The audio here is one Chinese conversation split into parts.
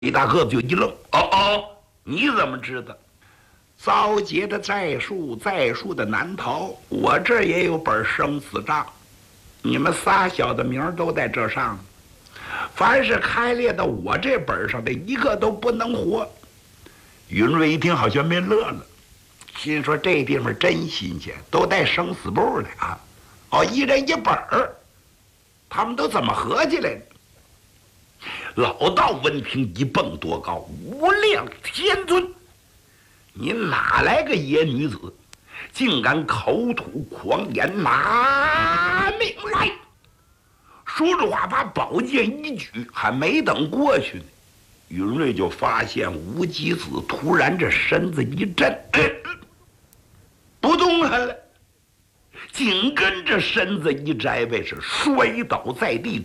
李大个子就一愣：“哦，你怎么知道？遭劫的债数，债数的难逃。我这儿也有本生死账，你们仨小的名儿都在这上。凡是开列到我这本上的，一个都不能活。”云瑞一听，好像没乐了，心说这地方真新鲜，都带生死簿的啊！哦，一人一本儿，他们都怎么合计来的？老道闻听一蹦多高，无量天尊，你哪来个野女子，竟敢口吐狂言，拿命来！说着话，把宝剑一举，还没等过去呢，云瑞就发现无极子突然这身子一震，不动弹了，紧跟着身子一摘位，是摔倒在地，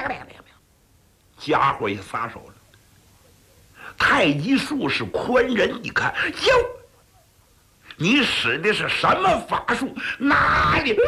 家伙也撒手了。太极术士宽人一看，哟，你使的是什么法术？哪里？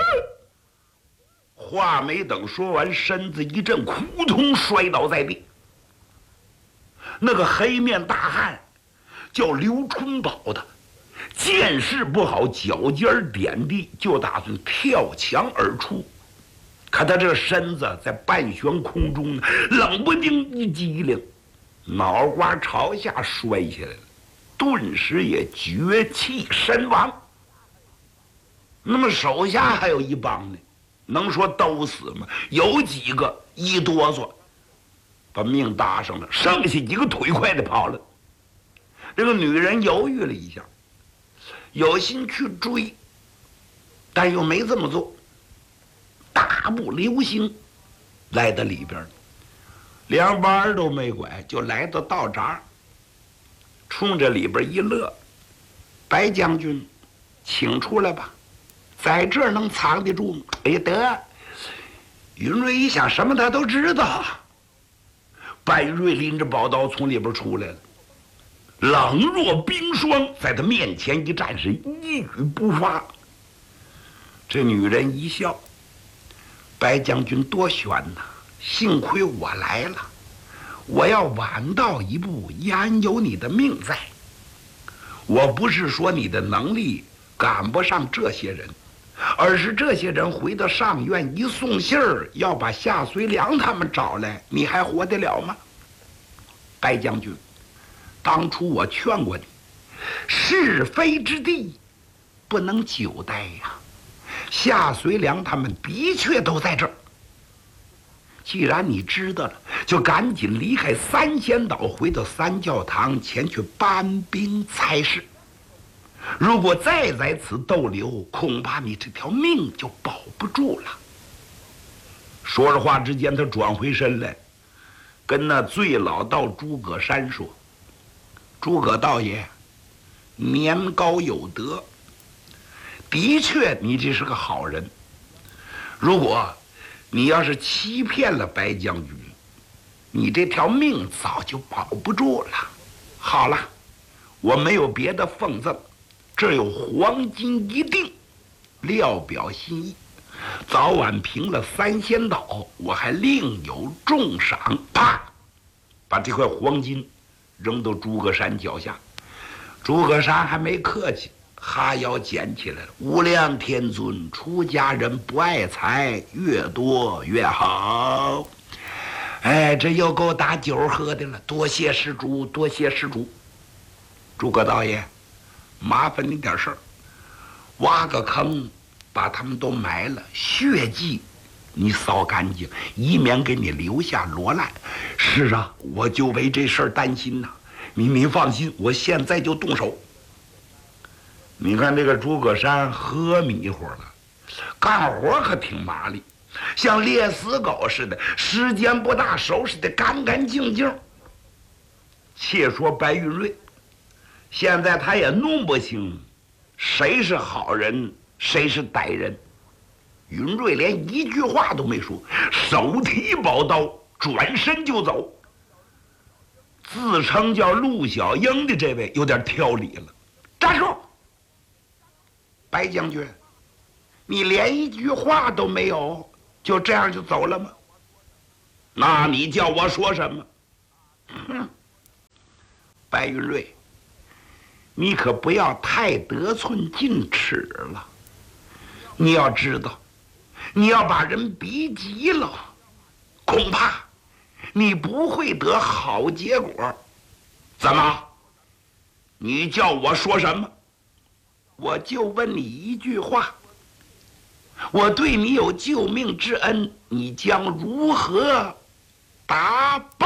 话没等说完，身子一震，扑通摔倒在地。那个黑面大汉叫刘春宝的，见势不好，脚尖点地，就打算跳墙而出。可他这身子在半悬空中呢，冷不丁一激灵，脑瓜朝下摔下来了，顿时也绝气身亡。那么手下还有一帮呢，能说都死吗？有几个一哆嗦把命搭上了，剩下几个腿快的跑了。这个女人犹豫了一下，有心去追，但又没这么做，大步流星来到里边，连弯都没拐，就来到道闸，冲着里边一乐：“白将军，请出来吧，在这儿能藏得住吗？”哎呀，得！云瑞一想，什么他都知道。白瑞拎着宝刀从里边出来了，冷若冰霜，在他面前一站，是一语不发。这女人一笑：“白将军多悬呐，幸亏我来了，我要晚到一步，焉有你的命在？我不是说你的能力赶不上这些人，而是这些人回到上院一送信儿，要把夏随良他们找来，你还活得了吗？白将军，当初我劝过你，是非之地不能久待呀。夏随良他们的确都在这儿，既然你知道了，就赶紧离开三仙岛，回到三教堂前去搬兵差事。如果再在此逗留，恐怕你这条命就保不住了。”说着话之间，他转回身来，跟那最老道诸葛山说：“诸葛道爷，年高有德，的确你这是个好人。如果你要是欺骗了白将军，你这条命早就保不住了。好了，我没有别的奉赠，这有黄金一锭，料表心意。早晚平了三仙岛，我还另有重赏。”啪，把这块黄金扔到诸葛山脚下。诸葛山还没客气，哈腰捡起来了。“无量天尊，出家人不爱财，越多越好。哎，这又够打酒喝的了，多谢施主，多谢施主。诸葛道爷，麻烦你点事儿，挖个坑，把他们都埋了，血迹你扫干净，以免给你留下罗烂。”“是啊，我就为这事儿担心呐。您放心，我现在就动手。”你看这个诸葛山喝迷糊了，干活可挺麻利，像猎死狗似的，时间不大，收拾得干干净净。且说白玉瑞，现在他也弄不清谁是好人，谁是歹人。云瑞连一句话都没说，手提宝刀转身就走。自称叫陆小英的这位有点挑理了：“站住！白将军，你连一句话都没有，就这样就走了吗？那你叫我说什么？”“哼， 白云瑞，你可不要太得寸进尺了。你要知道，你要把人逼急了，恐怕你不会得好结果。怎么？你叫我说什么？我就问你一句话：我对你有救命之恩，你将如何答报？